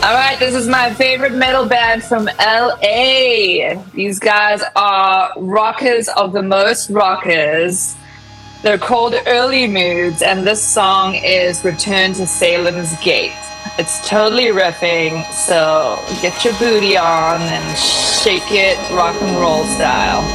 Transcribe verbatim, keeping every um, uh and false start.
All right, this is my favorite metal band from L A. These guys are rockers of the most rockers. They're called Early Moods, and this song is Return to Salem's Gate. It's totally riffing, so get your booty on and shake it rock and roll style.